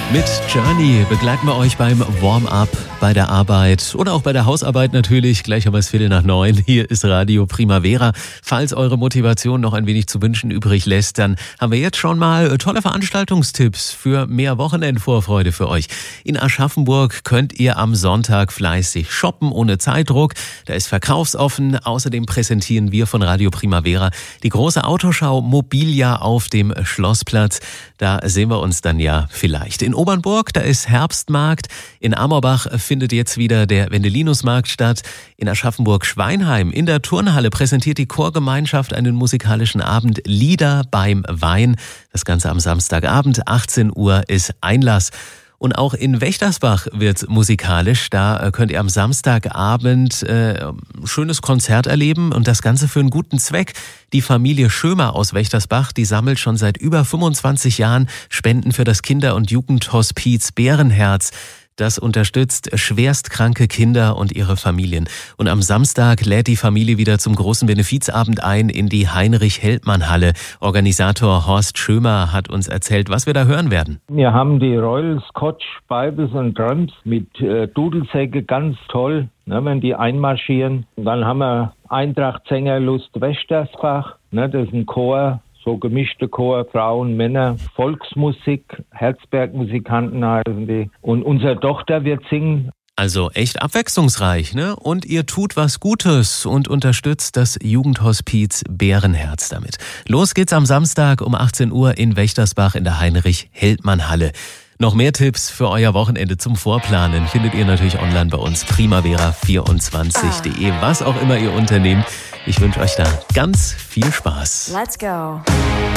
Mit Journey begleiten wir euch beim Warm-up, bei der Arbeit oder auch bei der Hausarbeit natürlich. Gleich haben wir es 8:45. Hier ist Radio Primavera. Falls eure Motivation noch ein wenig zu wünschen übrig lässt, dann haben wir jetzt schon mal tolle Veranstaltungstipps für mehr Wochenendvorfreude für euch. In Aschaffenburg könnt ihr am Sonntag fleißig shoppen ohne Zeitdruck. Da ist verkaufsoffen. Außerdem präsentieren wir von Radio Primavera die große Autoschau Mobilia auf dem Schlossplatz. Da sehen wir uns dann ja vielleicht. In Obernburg, da ist Herbstmarkt. In Amorbach findet jetzt wieder der Wendelinusmarkt statt. In Aschaffenburg-Schweinheim in der Turnhalle präsentiert die Chorgemeinschaft einen musikalischen Abend Lieder beim Wein. Das Ganze am Samstagabend, 18 Uhr ist Einlass. Und auch in Wächtersbach wird's musikalisch. Da könnt ihr am Samstagabend schönes Konzert erleben und das Ganze für einen guten Zweck. Die Familie Schömer aus Wächtersbach, die sammelt schon seit über 25 Jahren Spenden für das Kinder- und Jugendhospiz Bärenherz. Das unterstützt schwerstkranke Kinder und ihre Familien. Und am Samstag lädt die Familie wieder zum großen Benefizabend ein in die Heinrich-Heldmann-Halle. Organisator Horst Schömer hat uns erzählt, was wir da hören werden. Wir haben die Royal Scotch Bibles and Drums mit Dudelsäcke, ganz toll, ne, wenn die einmarschieren. Und dann haben wir Eintracht Sängerlust Wächtersbach, ne, das ist ein Chor. So gemischte Chor, Frauen, Männer, Volksmusik, Herzbergmusikanten heißen die. Und unsere Tochter wird singen. Also echt abwechslungsreich, ne? Und ihr tut was Gutes und unterstützt das Jugendhospiz Bärenherz damit. Los geht's am Samstag um 18 Uhr in Wächtersbach in der Heinrich-Heldmann-Halle. Noch mehr Tipps für euer Wochenende zum Vorplanen findet ihr natürlich online bei uns primavera24.de. Was auch immer ihr unternehmt. Ich wünsche euch da ganz viel Spaß. Let's go.